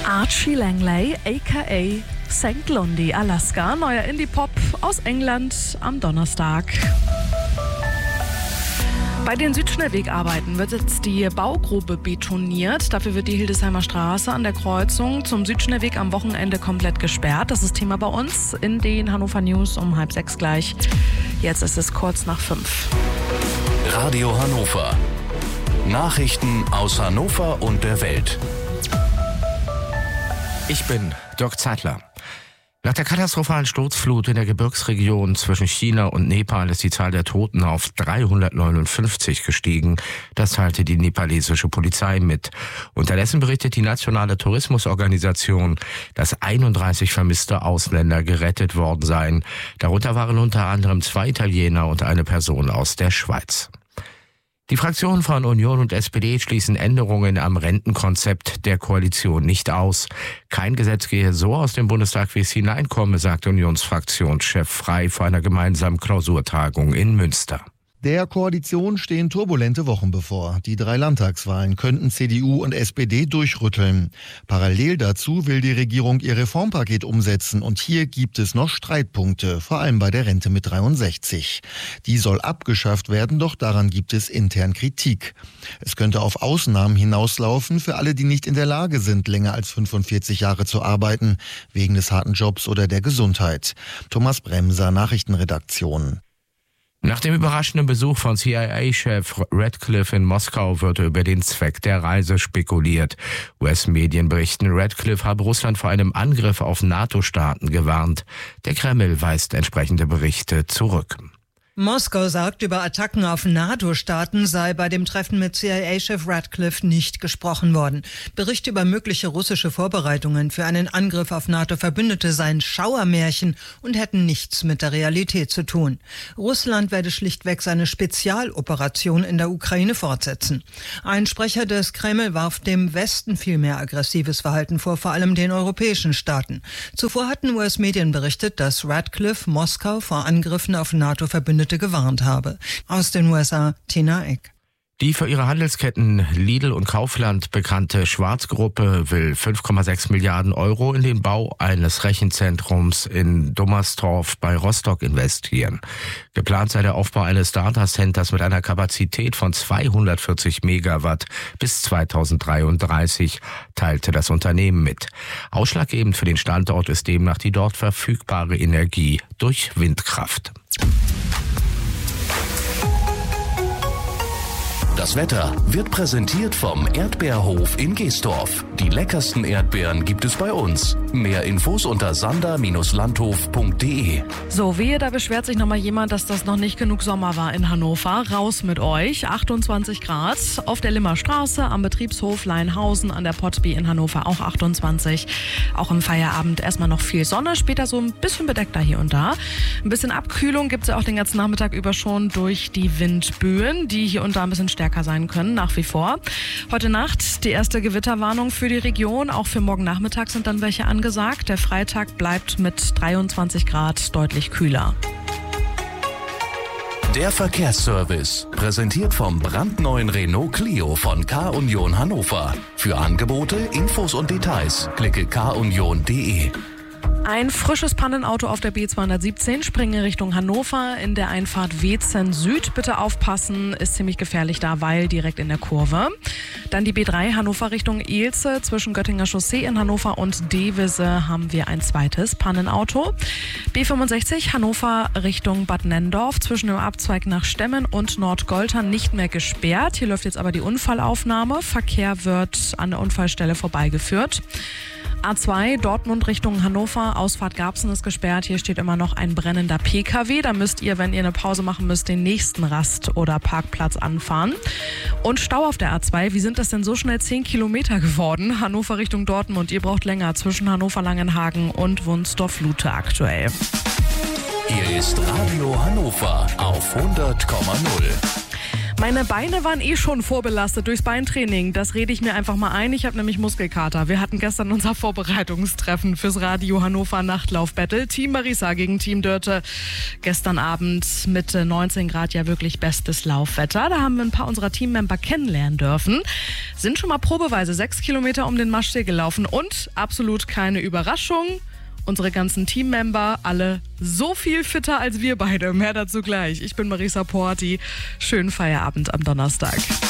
Archie Langley, a.k.a. St. Lundy, Alaska. Neuer Indie-Pop aus England am Donnerstag. Bei den Südschnellwegarbeiten wird jetzt die Baugrube betoniert. Dafür wird die Hildesheimer Straße an der Kreuzung zum Südschnellweg am Wochenende komplett gesperrt. Das ist Thema bei uns in den Hannover News um 5:30 gleich. Jetzt ist es kurz nach 5. Radio Hannover. Nachrichten aus Hannover und der Welt. Ich bin Dirk Zeitler. Nach der katastrophalen Sturzflut in der Gebirgsregion zwischen China und Nepal ist die Zahl der Toten auf 359 gestiegen. Das teilte die nepalesische Polizei mit. Unterdessen berichtet die nationale Tourismusorganisation, dass 31 vermisste Ausländer gerettet worden seien. Darunter waren unter anderem 2 Italiener und eine Person aus der Schweiz. Die Fraktionen von Union und SPD schließen Änderungen am Rentenkonzept der Koalition nicht aus. Kein Gesetz gehe so aus dem Bundestag, wie es hineinkomme, sagt Unionsfraktionschef Frey vor einer gemeinsamen Klausurtagung in Münster. Der Koalition stehen turbulente Wochen bevor. Die 3 Landtagswahlen könnten CDU und SPD durchrütteln. Parallel dazu will die Regierung ihr Reformpaket umsetzen und hier gibt es noch Streitpunkte, vor allem bei der Rente mit 63. Die soll abgeschafft werden, doch daran gibt es intern Kritik. Es könnte auf Ausnahmen hinauslaufen für alle, die nicht in der Lage sind, länger als 45 Jahre zu arbeiten, wegen des harten Jobs oder der Gesundheit. Thomas Bremser, Nachrichtenredaktion. Nach dem überraschenden Besuch von CIA-Chef Radcliffe in Moskau wird über den Zweck der Reise spekuliert. US-Medien berichten, Radcliffe habe Russland vor einem Angriff auf NATO-Staaten gewarnt. Der Kreml weist entsprechende Berichte zurück. Moskau sagt, über Attacken auf NATO-Staaten sei bei dem Treffen mit CIA-Chef Radcliffe nicht gesprochen worden. Berichte über mögliche russische Vorbereitungen für einen Angriff auf NATO-Verbündete seien Schauermärchen und hätten nichts mit der Realität zu tun. Russland werde schlichtweg seine Spezialoperation in der Ukraine fortsetzen. Ein Sprecher des Kreml warf dem Westen viel mehr aggressives Verhalten vor, vor allem den europäischen Staaten. Zuvor hatten US-Medien berichtet, dass Radcliffe Moskau vor Angriffen auf NATO-Verbündete gewarnt habe. Aus den USA, Tina Eck. Die für ihre Handelsketten Lidl und Kaufland bekannte Schwarz-Gruppe will 5,6 Milliarden Euro in den Bau eines Rechenzentrums in Dommerstorf bei Rostock investieren. Geplant sei der Aufbau eines Datacenters mit einer Kapazität von 240 Megawatt bis 2033, teilte das Unternehmen mit. Ausschlaggebend für den Standort ist demnach die dort verfügbare Energie durch Windkraft. Das Wetter wird präsentiert vom Erdbeerhof in Geesdorf. Die leckersten Erdbeeren gibt es bei uns. Mehr Infos unter sander-landhof.de. So, wehe, da beschwert sich nochmal jemand, dass das noch nicht genug Sommer war in Hannover. Raus mit euch. 28 Grad auf der Limmer Straße, am Betriebshof Leinhausen, an der Potby in Hannover auch 28. Auch im Feierabend erstmal noch viel Sonne, später so ein bisschen bedeckter hier und da. Ein bisschen Abkühlung gibt es ja auch den ganzen Nachmittag über schon durch die Windböen, die hier und da ein bisschen stärker sein können, nach wie vor. Heute Nacht die erste Gewitterwarnung für die Region. Auch für morgen Nachmittag sind dann welche angesagt. Der Freitag bleibt mit 23 Grad deutlich kühler. Der Verkehrsservice, präsentiert vom brandneuen Renault Clio von K-Union Hannover. Für Angebote, Infos und Details klicke kunion.de. Ein frisches Pannenauto auf der B217, springe Richtung Hannover in der Einfahrt Weetzen Süd. Bitte aufpassen, ist ziemlich gefährlich da, weil direkt in der Kurve. Dann die B3 Hannover Richtung Elze, zwischen Göttinger Chaussee in Hannover und Devese haben wir ein zweites Pannenauto. B65 Hannover Richtung Bad Nenndorf, zwischen dem Abzweig nach Stemmen und Nordgoltern nicht mehr gesperrt. Hier läuft jetzt aber die Unfallaufnahme. Verkehr wird an der Unfallstelle vorbeigeführt. A2 Dortmund Richtung Hannover, Ausfahrt Garbsen ist gesperrt. Hier steht immer noch ein brennender PKW. Da müsst ihr, wenn ihr eine Pause machen müsst, den nächsten Rast- oder Parkplatz anfahren. Und Stau auf der A2. Wie sind das denn so schnell 10 Kilometer geworden? Hannover Richtung Dortmund. Ihr braucht länger zwischen Hannover-Langenhagen und Wunsdorf-Lute aktuell. Hier ist Radio Hannover auf 100,0. Meine Beine waren schon vorbelastet durchs Beintraining. Das rede ich mir einfach mal ein. Ich habe nämlich Muskelkater. Wir hatten gestern unser Vorbereitungstreffen fürs Radio Hannover Nachtlauf-Battle. Team Marisa gegen Team Dörte. Gestern Abend mit 19 Grad ja wirklich bestes Laufwetter. Da haben wir ein paar unserer Teammember kennenlernen dürfen. Sind schon mal probeweise 6 Kilometer um den Maschsee gelaufen und absolut keine Überraschung. Unsere ganzen Teammember, alle so viel fitter als wir beide. Mehr dazu gleich. Ich bin Marisa Porti. Schönen Feierabend am Donnerstag.